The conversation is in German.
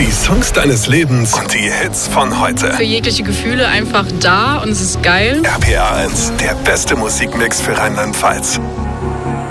Die Songs deines Lebens und die Hits von heute. Für jegliche Gefühle einfach da und es ist geil. RPR 1, der beste Musikmix für Rheinland-Pfalz.